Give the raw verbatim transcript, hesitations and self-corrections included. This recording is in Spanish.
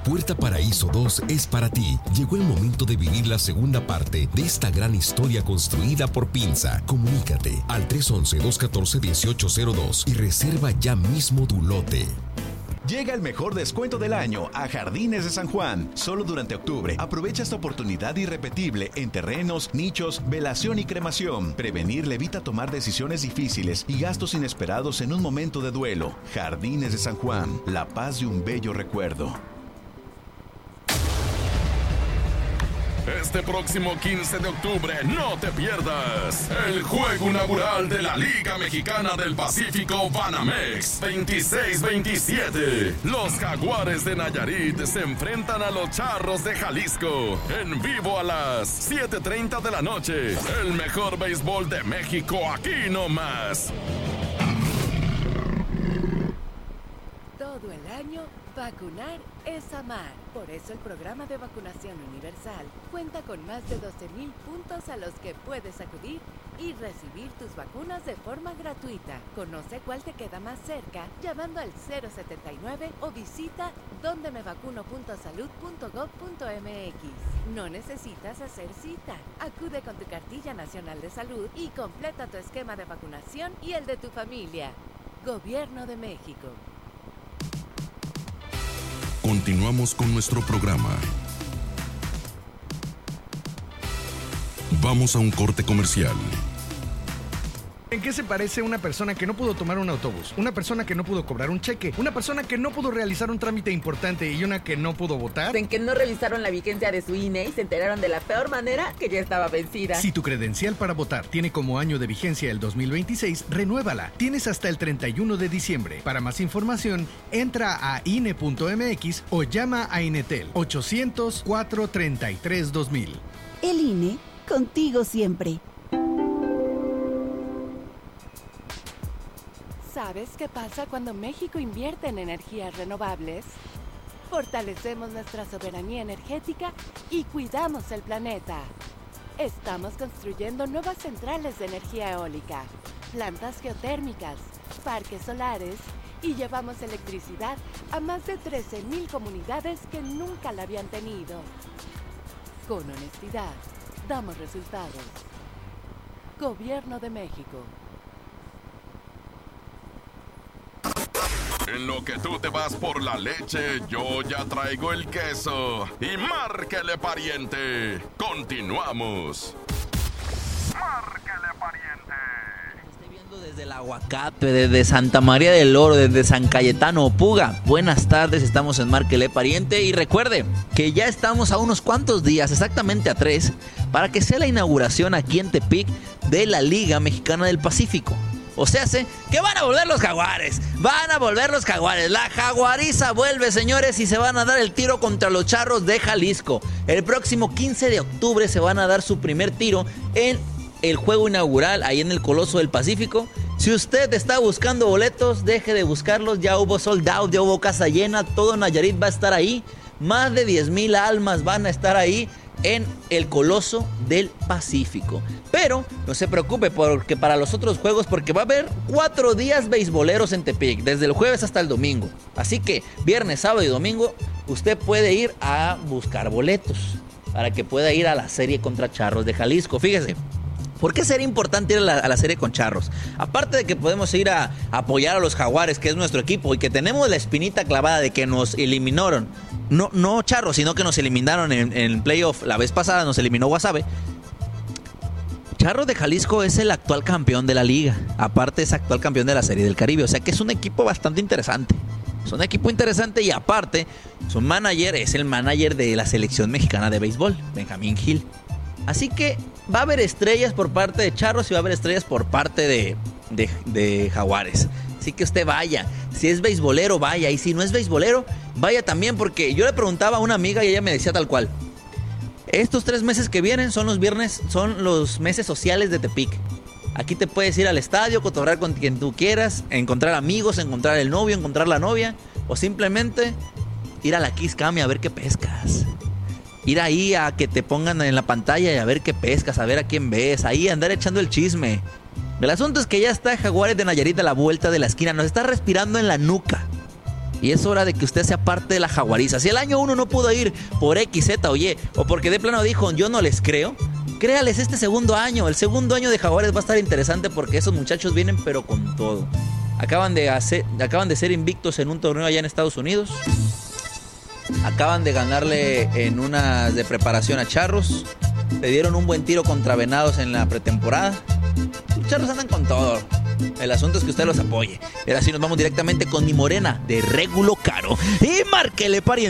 Puerta Paraíso dos es para ti. Llegó el momento de vivir la segunda parte de esta gran historia construida por Pinza. Comunícate al tres once, dos catorce, dieciocho cero dos y reserva ya mismo tu lote. Llega el mejor descuento del año a Jardines de San Juan. Solo durante octubre. Aprovecha esta oportunidad irrepetible en terrenos, nichos, velación y cremación. Prevenir le evita tomar decisiones difíciles y gastos inesperados en un momento de duelo. Jardines de San Juan. La paz de un bello recuerdo. Este próximo quince de octubre no te pierdas el juego inaugural de la Liga Mexicana del Pacífico Banamex veintiséis veintisiete. Los Jaguares de Nayarit se enfrentan a los Charros de Jalisco en vivo a las siete treinta de la noche. El mejor béisbol de México aquí nomás. Todo el año, vacunar es amar. Por eso el programa de vacunación universal cuenta con más de doce mil puntos a los que puedes acudir y recibir tus vacunas de forma gratuita. Conoce cuál te queda más cerca llamando al cero setenta y nueve o visita donde me vacuno punto salud punto gob punto eme equis. No necesitas hacer cita. Acude con tu cartilla nacional de salud y completa tu esquema de vacunación y el de tu familia. Gobierno de México. Continuamos con nuestro programa. Vamos a un corte comercial. ¿En qué se parece una persona que no pudo tomar un autobús? Una persona que no pudo cobrar un cheque, una persona que no pudo realizar un trámite importante y una que no pudo votar. En que no revisaron la vigencia de su I N E y se enteraron de la peor manera que ya estaba vencida. Si tu credencial para votar tiene como año de vigencia el dos mil veintiséis, renuévala. Tienes hasta el treinta y uno de diciembre. Para más información, entra a I N E punto eme equis o llama a Inetel ochocientos, cuatrocientos treinta y tres, dos mil. El I N E, contigo siempre. ¿Sabes qué pasa cuando México invierte en energías renovables? Fortalecemos nuestra soberanía energética y cuidamos el planeta. Estamos construyendo nuevas centrales de energía eólica, plantas geotérmicas, parques solares y llevamos electricidad a más de trece mil comunidades que nunca la habían tenido. Con honestidad, damos resultados. Gobierno de México. En lo que tú te vas por la leche, yo ya traigo el queso. Y márquele, pariente. Continuamos. Márquele, pariente. Estoy viendo desde el Aguacate, desde Santa María del Oro, desde San Cayetano, Puga. Buenas tardes, estamos en Márquele, pariente. Y recuerde que ya estamos a unos cuantos días, exactamente a tres, para que sea la inauguración aquí en Tepic de la Liga Mexicana del Pacífico. O sea, sé que van a volver los Jaguares. Van a volver los Jaguares. La jaguariza vuelve, señores, y se van a dar el tiro contra los Charros de Jalisco. El próximo quince de octubre se van a dar su primer tiro en el juego inaugural, ahí en el Coloso del Pacífico. Si usted está buscando boletos, deje de buscarlos. Ya hubo sold out, ya hubo casa llena. Todo Nayarit va a estar ahí. Más de diez mil almas van a estar ahí en el Coloso del Pacífico. Pero no se preocupe porque para los otros juegos, porque va a haber cuatro días beisboleros en Tepic, desde el jueves hasta el domingo. Así que viernes, sábado y domingo usted puede ir a buscar boletos para que pueda ir a la serie contra Charros de Jalisco. Fíjese, ¿por qué sería importante ir a la, a la serie con Charros? Aparte de que podemos ir a, a apoyar a los Jaguares, que es nuestro equipo, y que tenemos la espinita clavada de que nos eliminaron. No, no Charros, sino que nos eliminaron en, en playoff. La vez pasada nos eliminó Guasave. Charros de Jalisco es el actual campeón de la liga. Aparte es actual campeón de la Serie del Caribe. O sea que es un equipo bastante interesante. Es un equipo interesante y aparte su manager es el manager de la selección mexicana de béisbol, Benjamín Gil. Así que va a haber estrellas por parte de Charros y va a haber estrellas por parte de, de, de Jaguares. Así que usted vaya. Si es beisbolero, vaya. Y si no es beisbolero, vaya también. Porque yo le preguntaba a una amiga y ella me decía tal cual: estos tres meses que vienen son los viernes, son los meses sociales de Tepic. Aquí te puedes ir al estadio, cotorrear con quien tú quieras, encontrar amigos, encontrar el novio, encontrar la novia, o simplemente ir a la Kiss Cam y a ver qué pescas. Ir ahí a que te pongan en la pantalla y a ver qué pescas, a ver a quién ves, ahí andar echando el chisme. El asunto es que ya está Jaguares de Nayarit a la vuelta de la esquina, nos está respirando en la nuca. Y es hora de que usted sea parte de la jaguariza. Si el año uno no pudo ir por X, Z o Y, o porque de plano dijo, yo no les creo, créales este segundo año. El segundo año de Jaguares va a estar interesante porque esos muchachos vienen pero con todo. Acaban de, hacer, acaban de ser invictos en un torneo allá en Estados Unidos. Acaban de ganarle en unas de preparación a Charros. Le dieron un buen tiro contra Venados en la pretemporada. Los Charros andan con todo. El asunto es que usted los apoye. Y ahora sí nos vamos directamente con mi morena de Régulo Caro. Y márquele, pariente.